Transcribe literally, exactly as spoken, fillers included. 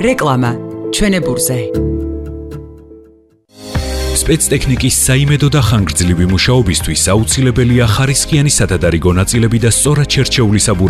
რეკლამა ჩვენებურზე. სპეცტექნიკის საიმედო და ხანგრძლივი მუშაობისთვის აუცილებელია ხარისხიანი სადადარიგო ნაწილები და სწორად შერჩეული საბურავი